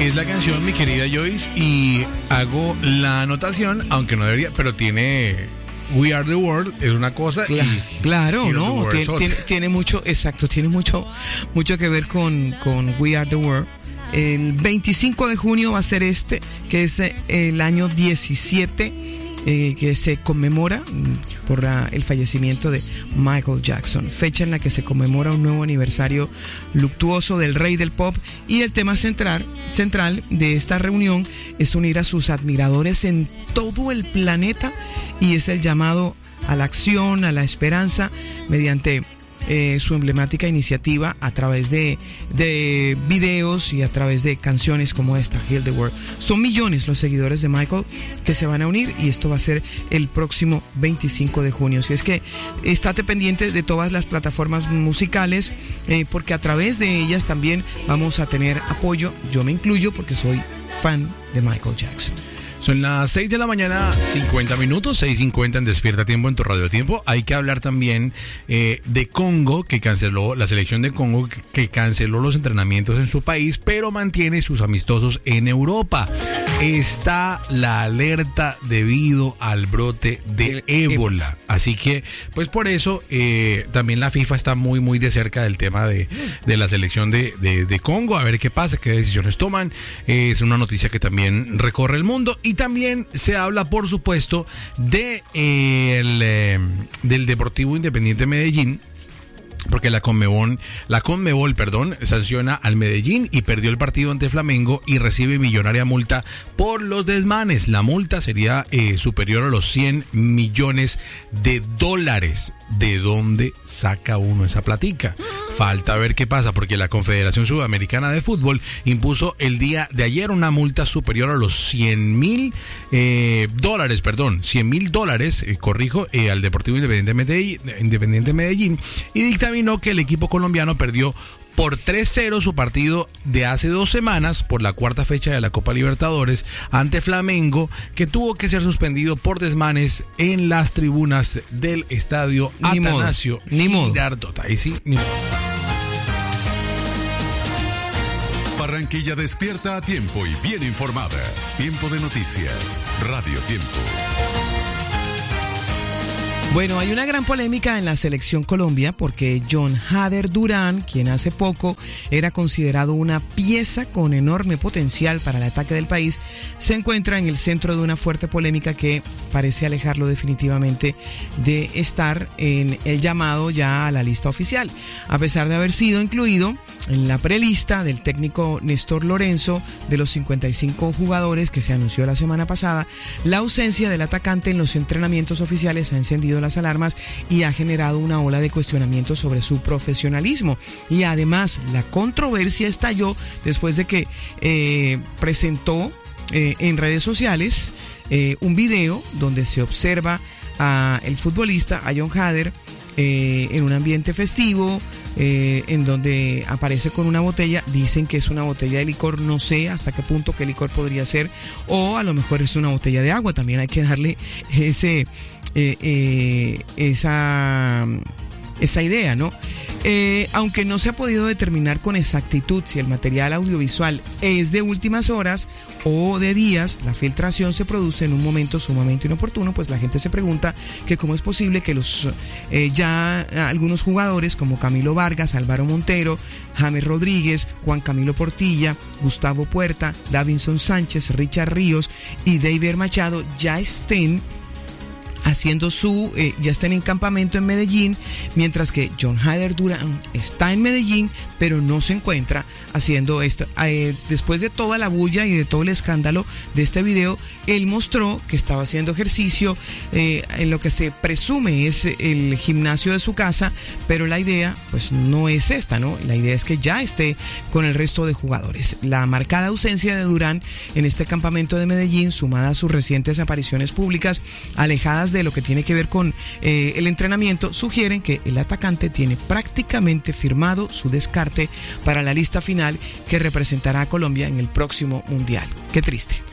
es la canción, mi querida Joyce, y hago la anotación, aunque no debería, pero tiene We Are the World, es una cosa. Claro, ¿no? Tiene mucho, exacto, tiene mucho que ver con We Are the World. El 25 de junio va a ser que es el año 17, que se conmemora por el fallecimiento de Michael Jackson, fecha en la que se conmemora un nuevo aniversario luctuoso del rey del pop, y el tema central de esta reunión es unir a sus admiradores en todo el planeta, y es el llamado a la acción, a la esperanza, mediante su emblemática iniciativa a través de videos y a través de canciones como esta, Heal the World. Son millones los seguidores de Michael que se van a unir, y esto va a ser el próximo 25 de junio. Así es que estate pendiente de todas las plataformas musicales, porque a través de ellas también vamos a tener apoyo. Yo me incluyo porque soy fan de Michael Jackson. Son las 6 de la mañana, 50 minutos, 6:50 en Despierta Tiempo, en tu Radio Tiempo. Hay que hablar también de Congo, que canceló, la selección de Congo, que canceló los entrenamientos en su país, pero mantiene sus amistosos en Europa. Está la alerta debido al brote de ébola. Así que, pues por eso, también la FIFA está muy, muy de cerca del tema de la selección de Congo. A ver qué pasa, qué decisiones toman. Es una noticia que también recorre el mundo. Y también se habla, por supuesto, del Deportivo Independiente Medellín, porque la Conmebol, sanciona al Medellín y perdió el partido ante Flamengo y recibe millonaria multa por los desmanes. La multa sería superior a los $100 millones. ¿De dónde saca uno esa platica? Falta ver qué pasa, porque la Confederación Sudamericana de Fútbol impuso el día de ayer una multa superior a los $100,000, al Deportivo Independiente Medellín, y dictaminó que el equipo colombiano perdió por 3-0 su partido de hace 2 semanas por la cuarta fecha de la Copa Libertadores ante Flamengo, que tuvo que ser suspendido por desmanes en las tribunas del estadio Atanasio Girardot. Ahí sí, ni modo. Barranquilla despierta a tiempo y bien informada. Tiempo de noticias. Radio Tiempo. Bueno, hay una gran polémica en la selección Colombia porque John Hader Durán, quien hace poco era considerado una pieza con enorme potencial para el ataque del país, se encuentra en el centro de una fuerte polémica que parece alejarlo definitivamente de estar en el llamado ya a la lista oficial, a pesar de haber sido incluido en la prelista del técnico Néstor Lorenzo de los 55 jugadores que se anunció la semana pasada. La ausencia del atacante en los entrenamientos oficiales ha encendido las alarmas y ha generado una ola de cuestionamientos sobre su profesionalismo, y además la controversia estalló después de que presentó en redes sociales un video donde se observa a el futbolista, a John Hader, en un ambiente festivo, en donde aparece con una botella. Dicen que es una botella de licor, no sé hasta qué punto qué licor podría ser, o a lo mejor es una botella de agua. También hay que darle esa idea, ¿no? Aunque no se ha podido determinar con exactitud si el material audiovisual es de últimas horas o de días, la filtración se produce en un momento sumamente inoportuno, pues la gente se pregunta que cómo es posible que ya algunos jugadores como Camilo Vargas, Álvaro Montero, James Rodríguez, Juan Camilo Portilla, Gustavo Puerta, Davinson Sánchez, Richard Ríos y David Machado ya estén haciendo ya están en campamento en Medellín, mientras que John Hader Durán está en Medellín, pero no se encuentra haciendo esto. Después de toda la bulla y de todo el escándalo de este video, él mostró que estaba haciendo ejercicio en lo que se presume es el gimnasio de su casa, pero la idea pues no es esta, ¿no? La idea es que ya esté con el resto de jugadores. La marcada ausencia de Durán en este campamento de Medellín, sumada a sus recientes apariciones públicas alejadas de lo que tiene que ver con el entrenamiento, sugieren que el atacante tiene prácticamente firmado su descarte para la lista final que representará a Colombia en el próximo Mundial. Qué triste.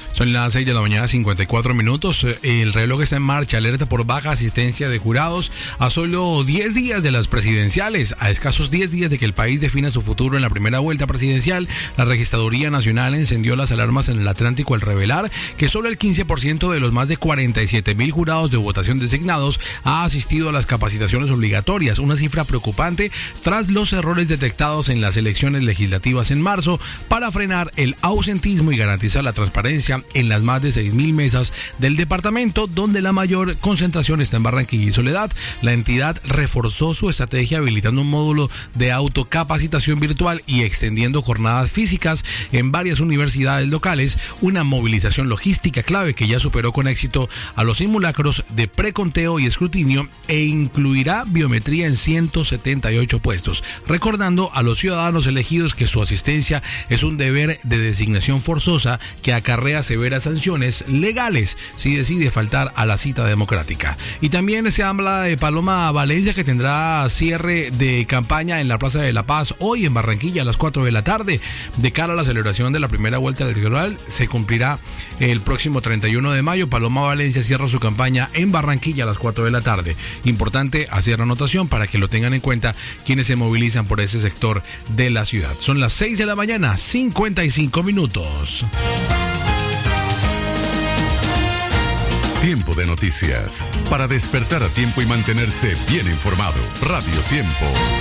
Son las 6 de la mañana, 54 minutos. El reloj está en marcha, alerta por baja asistencia de jurados a solo 10 días de las presidenciales. A escasos 10 días de que el país defina su futuro en la primera vuelta presidencial, la Registraduría Nacional encendió las alarmas en el Atlántico al revelar que solo el 15% de los más de 47,000 jurados de votación designados ha asistido a las capacitaciones obligatorias, una cifra preocupante tras los errores detectados en las elecciones legislativas en marzo para frenar el ausentismo y garantizar la transparencia en las más de 6,000 mesas del departamento, donde la mayor concentración está en Barranquilla y Soledad. La entidad reforzó su estrategia habilitando un módulo de autocapacitación virtual y extendiendo jornadas físicas en varias universidades locales, una movilización logística clave que ya superó con éxito a los simulacros de preconteo y escrutinio e incluirá biometría en 178 puestos, recordando a los ciudadanos elegidos que su asistencia es un deber de designación forzosa que acarrea severas sanciones legales si decide faltar a la cita democrática. Y también se habla de Paloma Valencia, que tendrá cierre de campaña en la Plaza de la Paz hoy en Barranquilla a las 4 de la tarde. De cara a la celebración de la primera vuelta electoral, se cumplirá el próximo 31 de mayo. Paloma Valencia cierra su campaña en Barranquilla a las 4 de la tarde. Importante hacer la anotación para que lo tengan en cuenta quienes se movilizan por ese sector de la ciudad. Son las 6 de la mañana, 55 minutos. Tiempo de noticias. Para despertar a tiempo y mantenerse bien informado. Radio Tiempo.